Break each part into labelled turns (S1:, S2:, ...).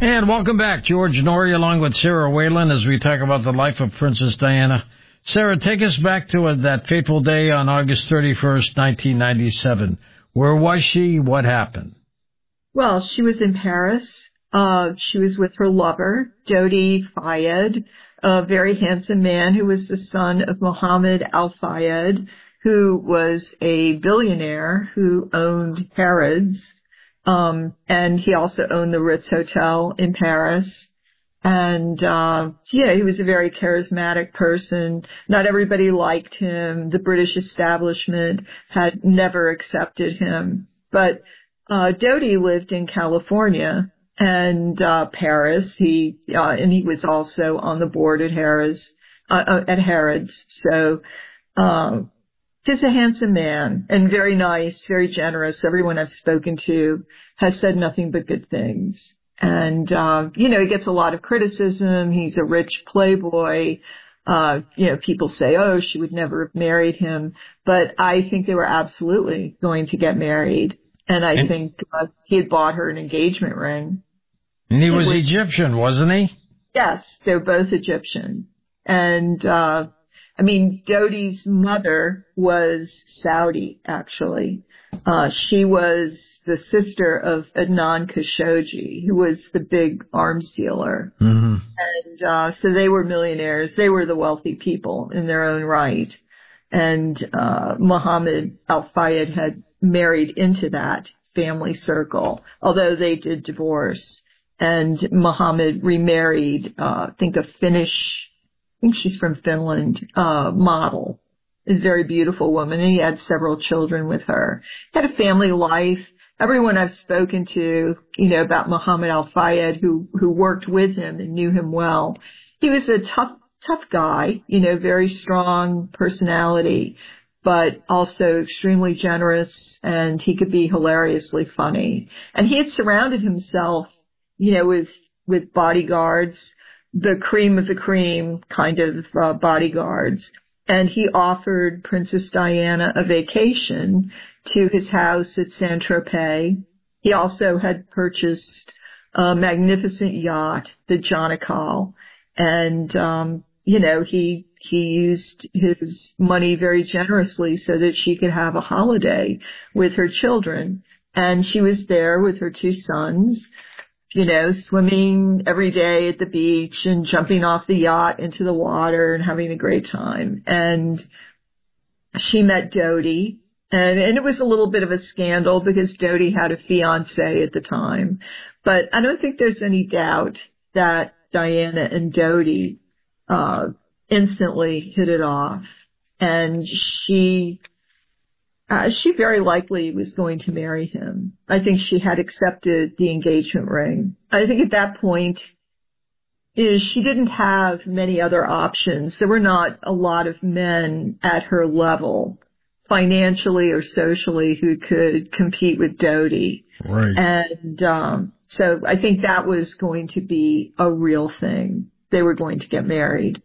S1: And welcome back, George Norrie, along with Sarah Whalen, as we talk about the life of Princess Diana. Sarah, take us back to that fateful day on August 31st, 1997. Where was she? What happened?
S2: Well, she was in Paris. She was with her lover, Dodi Fayed, a very handsome man who was the son of Mohammed Al Fayed, who was a billionaire who owned Harrods. And he also owned the Ritz Hotel in Paris. And, he was a very charismatic person. Not everybody liked him. The British establishment had never accepted him. But, Dodi lived in California and, Paris. He was also on the board at Harrods. So, he's a handsome man and very nice, very generous. Everyone I've spoken to has said nothing but good things. And, he gets a lot of criticism. He's a rich playboy. People say, oh, she would never have married him. But I think they were absolutely going to get married. And I think he had bought her an engagement ring.
S1: And he was Egyptian, wasn't he?
S2: Yes, they're both Egyptian. And, Dodi's mother was Saudi, actually. She was the sister of Adnan Khashoggi, who was the big arms dealer.
S1: Mm-hmm.
S2: And so they were millionaires. They were the wealthy people in their own right. And Mohammed Al Fayed had married into that family circle, although they did divorce. And Mohammed remarried, I think she's from Finland, model. A very beautiful woman, and he had several children with her. Had a family life. Everyone I've spoken to, about Mohammed Al Fayed, who worked with him and knew him well, he was a tough guy, very strong personality, but also extremely generous, and he could be hilariously funny. And he had surrounded himself, with bodyguards, the cream of the cream kind of bodyguards. And he offered Princess Diana a vacation to his house at Saint-Tropez. He also had purchased a magnificent yacht, the Jonakal. And, he used his money very generously so that she could have a holiday with her children. And she was there with her two sons, swimming every day at the beach and jumping off the yacht into the water and having a great time. And she met Dodi, and it was a little bit of a scandal because Dodi had a fiancé at the time. But I don't think there's any doubt that Diana and Dodi instantly hit it off. And she very likely was going to marry him. I think she had accepted the engagement ring. I think at that point she didn't have many other options. There were not a lot of men at her level, financially or socially, who could compete with Dodi.
S1: Right.
S2: And so I think that was going to be a real thing. They were going to get married.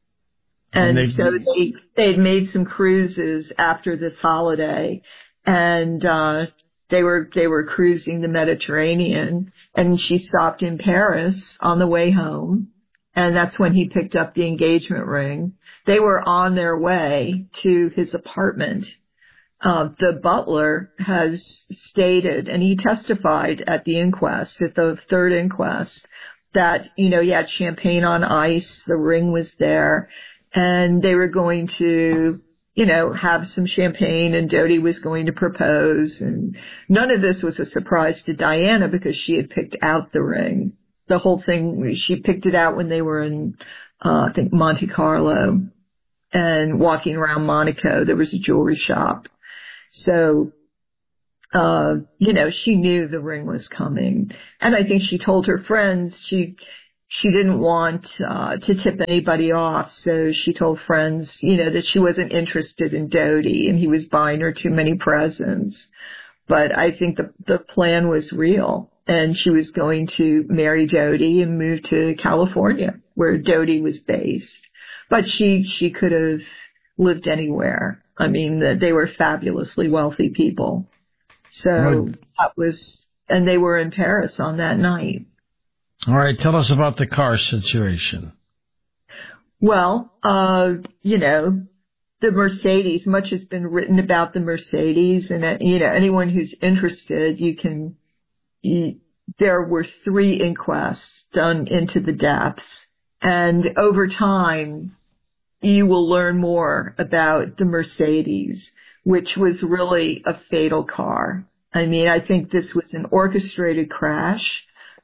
S2: And so they had made some cruises after this holiday, and they were cruising the Mediterranean, and she stopped in Paris on the way home, and that's when he picked up the engagement ring. They were on their way to his apartment. The butler has stated, and he testified at the inquest, at the third inquest, that, he had champagne on ice, the ring was there, and they were going to, have some champagne, and Dodi was going to propose. And none of this was a surprise to Diana because she had picked out the ring. The whole thing, she picked it out when they were in, I think, Monte Carlo, and walking around Monaco. There was a jewelry shop. So, she knew the ring was coming. And I think she told her friends she didn't want to tip anybody off, so she told friends, that she wasn't interested in Dodi and he was buying her too many presents. But I think the plan was real, and she was going to marry Dodi and move to California, where Dodi was based. But she could have lived anywhere. I mean, they were fabulously wealthy people. So that was, and they were in Paris on that night.
S1: All right, tell us about the car situation.
S2: Well, the Mercedes, much has been written about the Mercedes, and, anyone who's interested, there were 3 inquests done into the deaths, and over time, you will learn more about the Mercedes, which was really a fatal car. I mean, I think this was an orchestrated crash,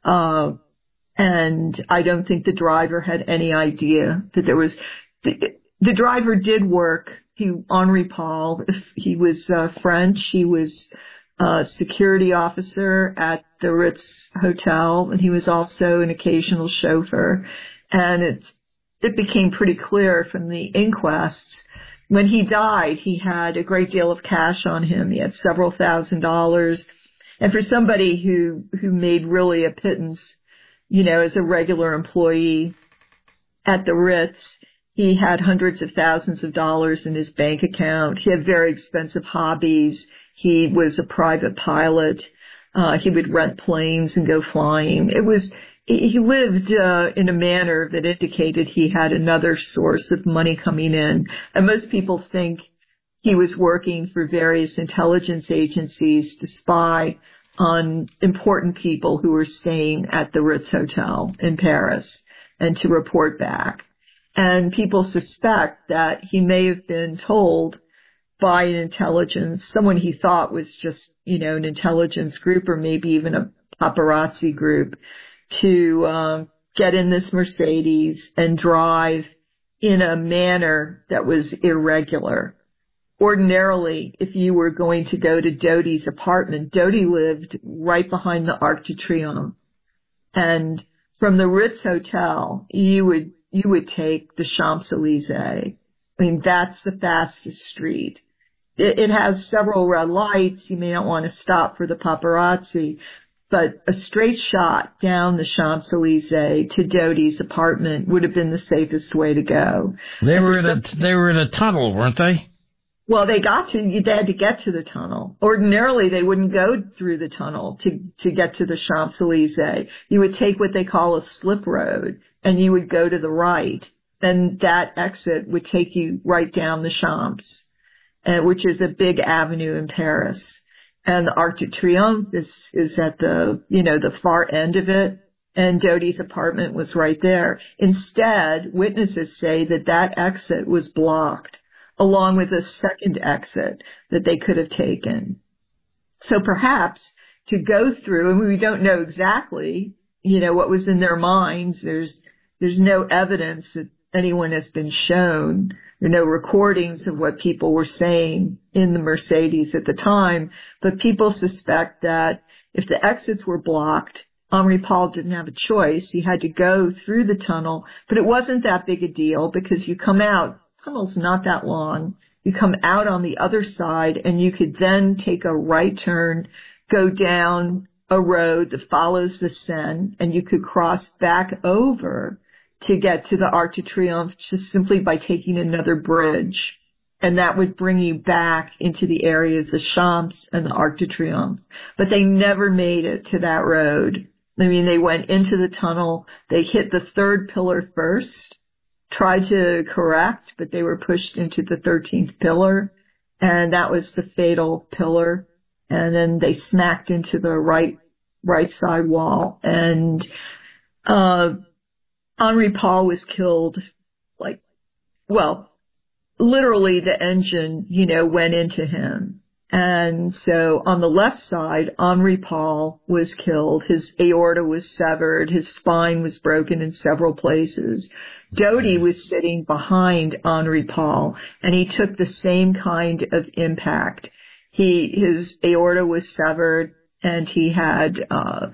S2: and I don't think the driver had any idea that there was. The driver did work. Henri Paul, he was French. He was a security officer at the Ritz Hotel, and he was also an occasional chauffeur. And it became pretty clear from the inquests. When he died, he had a great deal of cash on him. He had several $1,000s. And for somebody who made really a pittance, as a regular employee at the Ritz, he had hundreds of thousands of dollars in his bank account. He had very expensive hobbies. He was a private pilot. He would rent planes and go flying. He lived in a manner that indicated he had another source of money coming in. And most people think he was working for various intelligence agencies to spy on important people who were staying at the Ritz Hotel in Paris and to report back. And people suspect that he may have been told by an intelligence, someone he thought was just, an intelligence group or maybe even a paparazzi group, to get in this Mercedes and drive in a manner that was irregular. Ordinarily, if you were going to go to Dodi's apartment, Dodi lived right behind the Arc de Triomphe. And from the Ritz Hotel, you would take the Champs-Élysées. I mean, that's the fastest street. It has several red lights. You may not want to stop for the paparazzi, but a straight shot down the Champs-Élysées to Dodi's apartment would have been the safest way to go.
S1: They were in a tunnel, weren't they?
S2: Well, they had to get to the tunnel. Ordinarily, they wouldn't go through the tunnel to get to the Champs-Élysées. You would take what they call a slip road, and you would go to the right. Then that exit would take you right down the Champs, which is a big avenue in Paris. And the Arc de Triomphe is at the far end of it, and Dodi's apartment was right there. Instead, witnesses say that exit was blocked, along with a second exit that they could have taken. So perhaps to go through, and we don't know exactly, what was in their minds. There's no evidence that anyone has been shown. There are no recordings of what people were saying in the Mercedes at the time, but people suspect that if the exits were blocked, Henri Paul didn't have a choice. He had to go through the tunnel, but it wasn't that big a deal because you come out, tunnel's not that long. You come out on the other side and you could then take a right turn, go down a road that follows the Seine, and you could cross back over to get to the Arc de Triomphe just simply by taking another bridge. And that would bring you back into the area of the Champs and the Arc de Triomphe. But they never made it to that road. I mean, they went into the tunnel. They hit the 3rd pillar first, tried to correct, but they were pushed into the 13th pillar. And that was the fatal pillar. And then they smacked into the right side wall. And, Henri Paul was killed literally the engine, went into him. And so on the left side, Henri Paul was killed. His aorta was severed. His spine was broken in several places. Dodi was sitting behind Henri Paul, and he took the same kind of impact. His aorta was severed, and he had,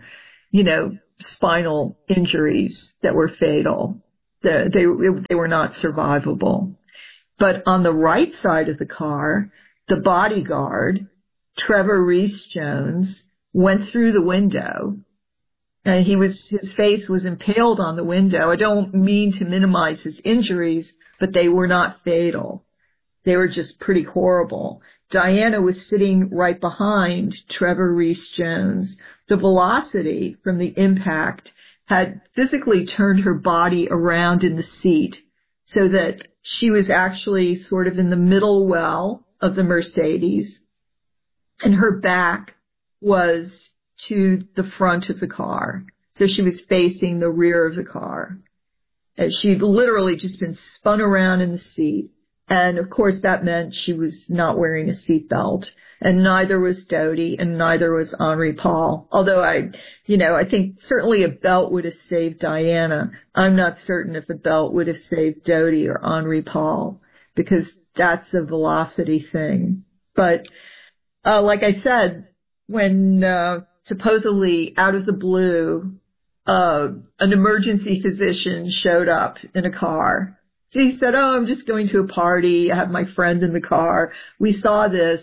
S2: spinal injuries that were fatal. They were not survivable. But on the right side of the car, the bodyguard, Trevor Rees-Jones, went through the window, and his face was impaled on the window. I don't mean to minimize his injuries, but they were not fatal. They were just pretty horrible. Diana was sitting right behind Trevor Rees-Jones. The velocity from the impact had physically turned her body around in the seat so that she was actually sort of in the middle well of the Mercedes, and her back was to the front of the car. So she was facing the rear of the car. And she'd literally just been spun around in the seat. And of course that meant she was not wearing a seatbelt. And neither was Dodie, and neither was Henri Paul. Although I think certainly a belt would have saved Diana. I'm not certain if a belt would have saved Dodie or Henri Paul, because that's a velocity thing. But, like I said, when, supposedly out of the blue, an emergency physician showed up in a car. He said, "Oh, I'm just going to a party. I have my friend in the car." We saw this.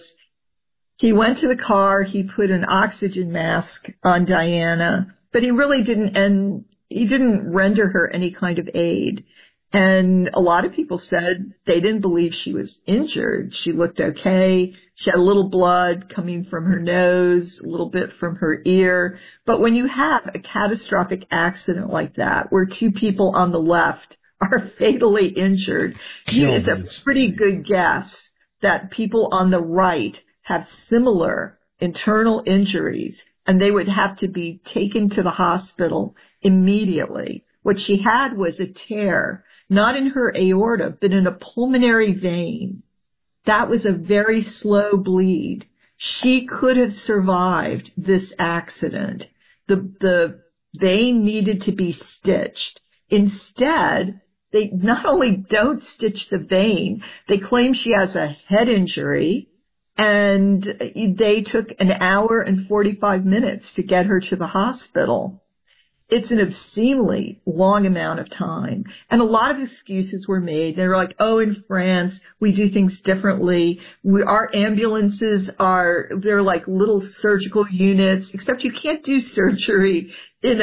S2: He went to the car. He put an oxygen mask on Diana, but he really didn't render her any kind of aid. And a lot of people said they didn't believe she was injured. She looked okay. She had a little blood coming from her nose, a little bit from her ear. But when you have a catastrophic accident like that, where two people on the left are fatally injured, it's a pretty good guess that people on the right have similar internal injuries, and they would have to be taken to the hospital immediately. What she had was a tear, not in her aorta, but in a pulmonary vein. That was a very slow bleed. She could have survived this accident. The vein needed to be stitched. Instead, they not only don't stitch the vein, they claim she has a head injury, and they took an hour and 45 minutes to get her to the hospital. It's an obscenely long amount of time. And a lot of excuses were made. They were like, "Oh, in France, we do things differently. Our ambulances they're like little surgical units, except you can't do surgery in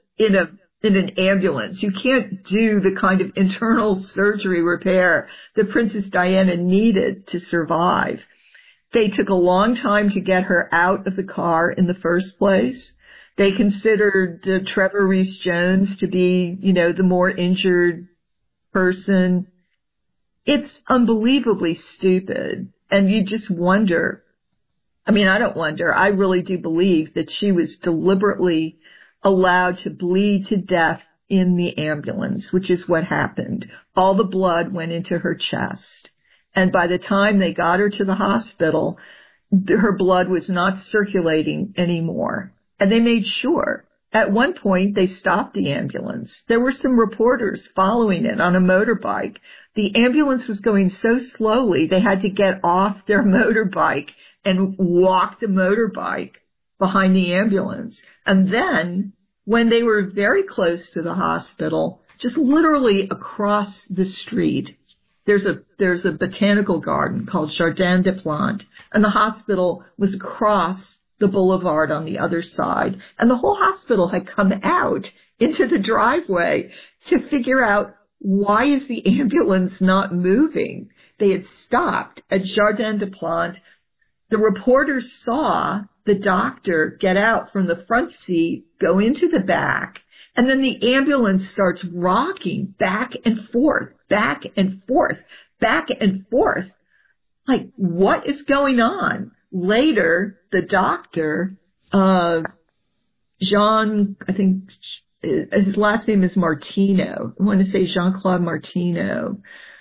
S2: an ambulance. You can't do the kind of internal surgery repair that Princess Diana needed to survive." They took a long time to get her out of the car in the first place. They considered Trevor Rees-Jones to be, the more injured person. It's unbelievably stupid. And you just wonder. I mean, I don't wonder. I really do believe that she was deliberately allowed to bleed to death in the ambulance, which is what happened. All the blood went into her chest. And by the time they got her to the hospital, her blood was not circulating anymore. And they made sure. At one point, they stopped the ambulance. There were some reporters following it on a motorbike. The ambulance was going so slowly, they had to get off their motorbike and walk the motorbike behind the ambulance. And then, when they were very close to the hospital, just literally across the street, there's a botanical garden called Jardin des Plantes, and the hospital was across the boulevard on the other side. And the whole hospital had come out into the driveway to figure out, why is the ambulance not moving? They had stopped at Jardin des Plantes. The reporters saw the doctor get out from the front seat, go into the back, and then the ambulance starts rocking back and forth, back and forth, back and forth. Like, what is going on? Later, the doctor, Jean, I think his last name is Martino. I want to say Jean-Claude Martino.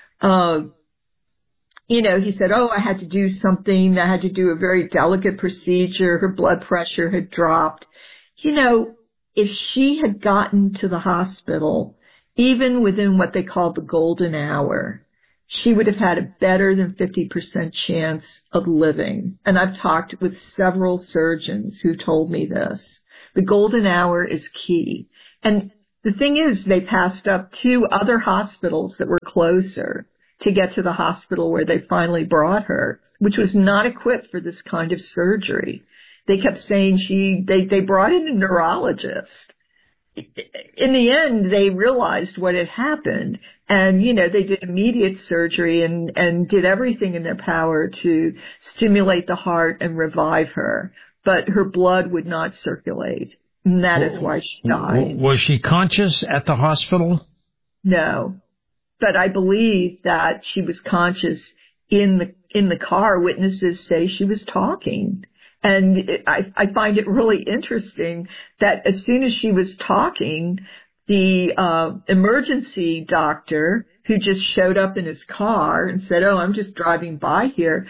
S2: He said, "Oh, I had to do something. I had to do a very delicate procedure. Her blood pressure had dropped." If she had gotten to the hospital, even within what they call the golden hour, she would have had a better than 50% chance of living. And I've talked with several surgeons who told me this. The golden hour is key. And the thing is, they passed up two other hospitals that were closer to get to the hospital where they finally brought her, which was not equipped for this kind of surgery. They kept saying they brought in a neurologist. in the end, they realized what had happened, and they did immediate surgery and did everything in their power to stimulate the heart and revive her, but her blood would not circulate, and that is why she died.
S1: Was she conscious at the hospital?
S2: No, but I believe that she was conscious in the car. Witnesses say she was talking. And I find it really interesting that as soon as she was talking, the emergency doctor who just showed up in his car and said, "Oh, I'm just driving by here,"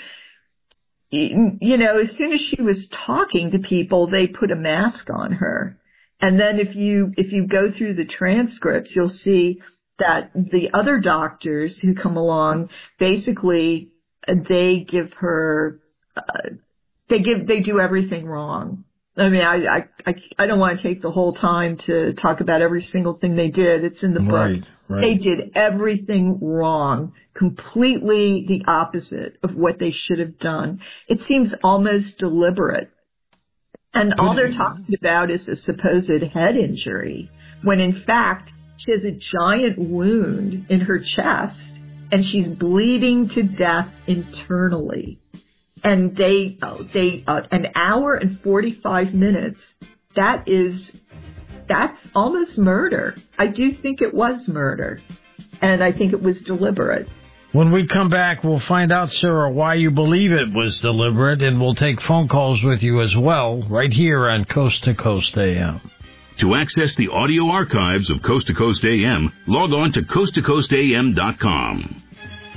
S2: as soon as she was talking to people, they put a mask on her. And then if you go through the transcripts, you'll see that the other doctors who come along, basically, they give her they do everything wrong. I mean, I don't want to take the whole time to talk about every single thing they did. It's in the book. Right. They did everything wrong, completely the opposite of what they should have done. It seems almost deliberate. And all they're talking about is a supposed head injury, when in fact she has a giant wound in her chest and she's bleeding to death internally. And they an hour and 45 minutes, that's almost murder. I do think it was murder, and I think it was deliberate.
S1: When we come back, we'll find out, Sarah, why you believe it was deliberate, and we'll take phone calls with you as well, right here on Coast to Coast AM.
S3: To access the audio archives of Coast to Coast AM, log on to coasttocoastam.com.